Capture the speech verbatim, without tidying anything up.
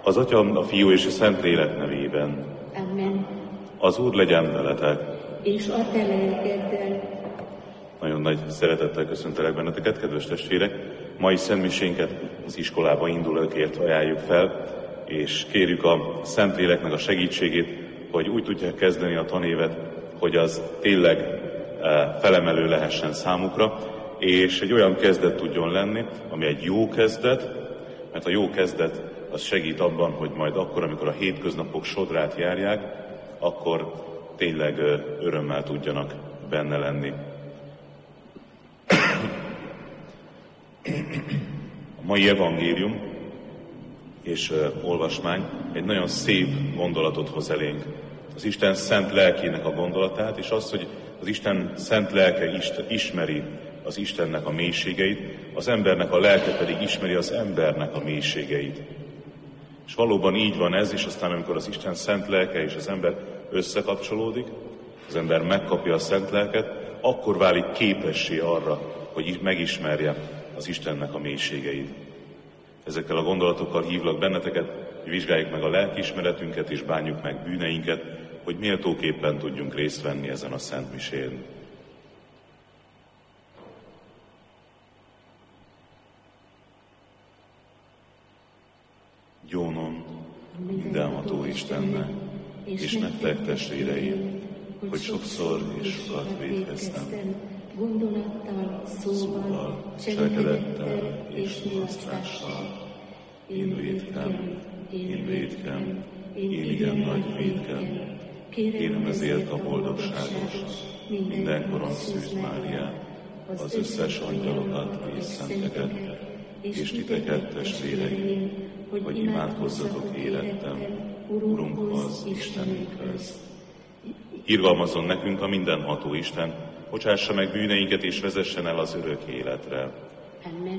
Az Atya, a Fiú és a Szentlélek nevében. Amen. Az Úr legyen veletek. És a te lelkeddel. Nagyon nagy szeretettel köszöntelek benneteket, kedves testvérek. Mai szentmisénket az iskolába indulókért ajánljuk fel, és kérjük a Szentléleknek a segítségét, hogy úgy tudják kezdeni a tanévet, hogy az tényleg felemelő lehessen számukra, és egy olyan kezdet tudjon lenni, ami egy jó kezdet, mert a jó kezdet az segít abban, hogy majd akkor, amikor a hétköznapok sodrát járják, akkor tényleg örömmel tudjanak benne lenni. A mai evangélium és uh, olvasmány egy nagyon szép gondolatot hoz elénk. Az Isten szent lelkének a gondolatát, és az, hogy az Isten szent lelke ismeri az Istennek a mélységeit, az embernek a lelke pedig ismeri az embernek a mélységeit. És valóban így van ez, és aztán amikor az Isten szent lelke és az ember összekapcsolódik, az ember megkapja a szent lelket, akkor válik képessé arra, hogy megismerje az Istennek a mélységeit. Ezekkel a gondolatokkal hívlak benneteket, hogy vizsgáljuk meg a lelkiismeretünket és bánjuk meg bűneinket, hogy méltóképpen tudjunk részt venni ezen a szent misén. Gyónom mindenható Istennek, és nektek testvéreim, hogy sokszor és sokat vétkeztem, gondolattal, szóval, cselekedettel és mulasztással. Én vétkem, én vétkem, én igen nagy vétkem. Kérem ezért a boldogságos, mindenkoron Szűz Máriát, az összes angyalokat és szenteket, és titeket, testvéreim, hogy imádkozzatok érettem, Urunkhoz, Istenünkhöz. Irgalmazzon nekünk a mindenható Isten, bocsássa meg bűneinket és vezessen el az örök életre. Amen.